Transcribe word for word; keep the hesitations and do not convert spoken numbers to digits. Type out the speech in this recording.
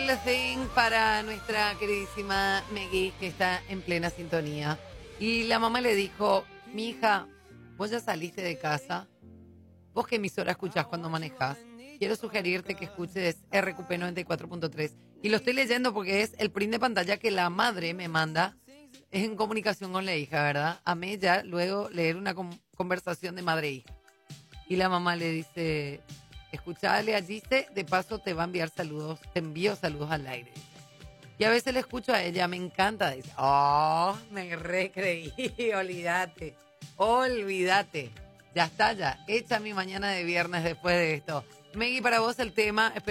Little Thing para nuestra queridísima Meggy, que está en plena sintonía. Y la mamá le dijo, mi hija, vos ya saliste de casa. ¿Vos qué emisora escuchás cuando manejás? Quiero sugerirte que escuches R Q P noventa y cuatro punto tres. Y lo estoy leyendo porque es el print de pantalla que la madre me manda en comunicación con la hija, ¿verdad? Amé ya luego leer una com- conversación de madre e hija. Y la mamá le dice, escuchale a Gise, de paso te va a enviar saludos, te envío saludos al aire. Y a veces le escucho a ella, me encanta, dice, oh, me recreí, olvídate, olvídate. Ya está, ya, hecha mi mañana de viernes después de esto. Meggy, para vos el tema...